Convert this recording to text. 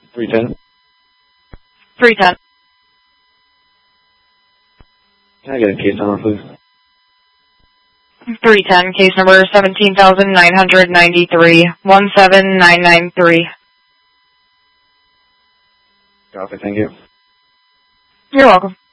310. 310. Can I get a case number, please? 310, case number 17,993, 17993. Copy, thank you. You're welcome.